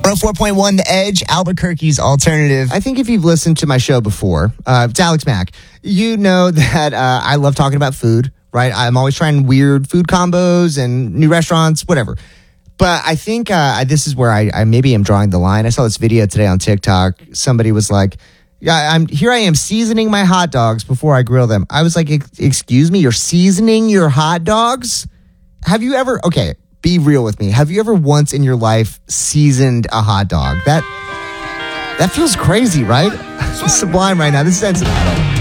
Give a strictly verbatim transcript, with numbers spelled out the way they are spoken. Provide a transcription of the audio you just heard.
one oh four point one The Edge, Albuquerque's alternative. I think if you've listened to my show before, uh, it's Alex Mack, you know that uh, I love talking about food, right? I'm always trying weird food combos and new restaurants, whatever. But I think uh, this is where I, I maybe am drawing the line. I saw this video today on TikTok. Somebody was like, yeah, I'm here I am seasoning my hot dogs before I grill them. I was like, excuse me, you're seasoning your hot dogs? Have you ever, okay, be real with me. Have you ever once in your life seasoned a hot dog? That that feels crazy, right? Sublime right now. This is Ensenada.